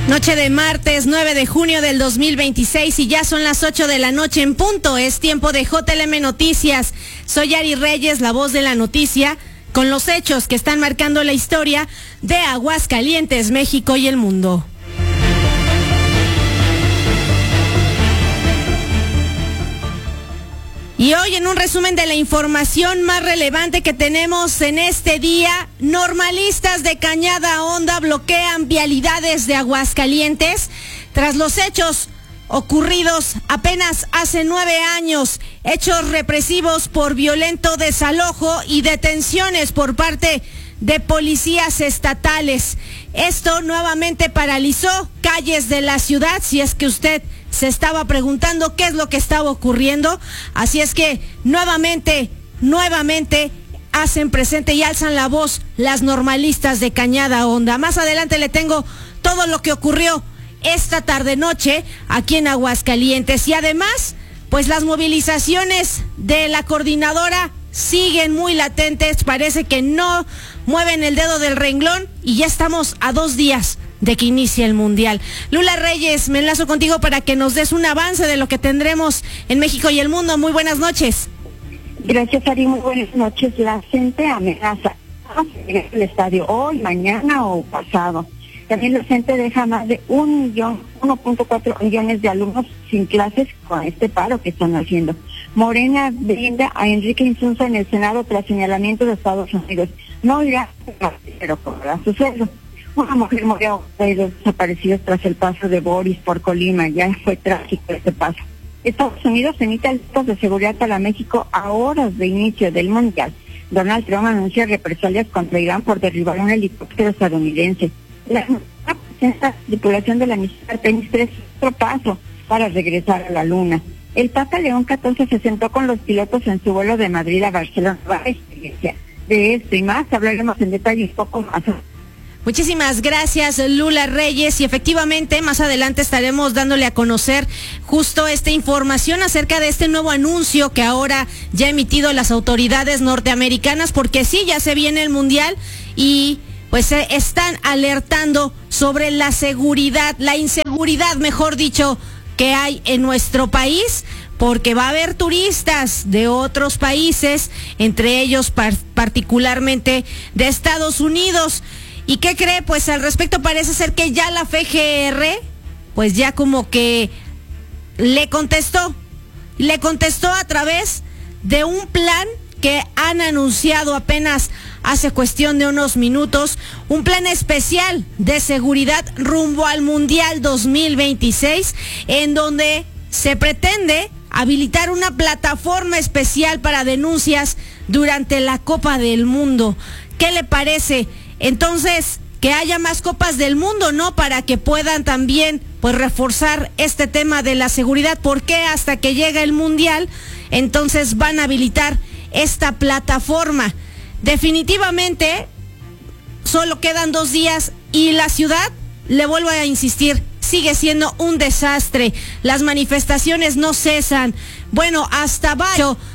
Noche de martes 9 de junio del 2026 y ya son las 8 de la noche en punto. Es tiempo de JLM Noticias. Soy Ari Reyes, la voz de la noticia, con los hechos que están marcando la historia de Aguascalientes, México y el mundo. Y hoy, en un resumen de la información más relevante que tenemos en este día, normalistas de Cañada Honda bloquean vialidades de Aguascalientes tras los hechos ocurridos apenas hace 9 años, hechos represivos por violento desalojo y detenciones por parte de policías estatales. Esto nuevamente paralizó calles de la ciudad, si es que usted se estaba preguntando qué es lo que estaba ocurriendo. Así es que nuevamente hacen presente y alzan la voz las normalistas de Cañada Honda. Más adelante le tengo todo lo que ocurrió esta tarde-noche aquí en Aguascalientes. Y además, pues las movilizaciones de la coordinadora siguen muy latentes, parece que no mueven el dedo del renglón y ya estamos a 2 días de que inicie el Mundial. Lula Reyes, me enlazo contigo para que nos des un avance de lo que tendremos en México y el mundo. Muy buenas noches. Gracias, Ari, muy buenas noches. La gente amenaza el estadio hoy, mañana o pasado. También la gente deja más de 1.4 millones de alumnos sin clases con este paro que están haciendo. Morena brinda a Enrique Insunza en el Senado tras señalamiento de Estados Unidos. No irá, pero cobrará su sueldo. Una mujer murió de los desaparecidos tras el paso de Boris por Colima. Ya fue trágico este paso. Estados Unidos emite alertas de seguridad para México a horas de inicio del Mundial. Donald Trump anuncia represalias contra Irán por derribar un helicóptero estadounidense. La tripulación de la misión Artemis 3 es otro paso para regresar a la Luna. El Papa León XIV se sentó con los pilotos en su vuelo de Madrid a Barcelona. De esto y más hablaremos en detalle un poco más. Muchísimas gracias, Lula Reyes, y efectivamente más adelante estaremos dándole a conocer justo esta información acerca de este nuevo anuncio que ahora ya ha emitido las autoridades norteamericanas, porque sí, ya se viene el Mundial y pues se están alertando sobre la seguridad, la inseguridad, mejor dicho, que hay en nuestro país, porque va a haber turistas de otros países, entre ellos particularmente de Estados Unidos. ¿Y qué cree? Pues al respecto parece ser que ya la FGR, pues ya como que le contestó a través de un plan que han anunciado apenas hace cuestión de unos minutos, un plan especial de seguridad rumbo al Mundial 2026, en donde se pretende habilitar una plataforma especial para denuncias durante la Copa del Mundo. ¿Qué le parece? Entonces, que haya más copas del mundo, ¿no? Para que puedan también, pues, reforzar este tema de la seguridad. ¿Por qué? Hasta que llegue el Mundial, entonces van a habilitar esta plataforma. Definitivamente, solo quedan 2 días y la ciudad, le vuelvo a insistir, sigue siendo un desastre. Las manifestaciones no cesan. Bueno, hasta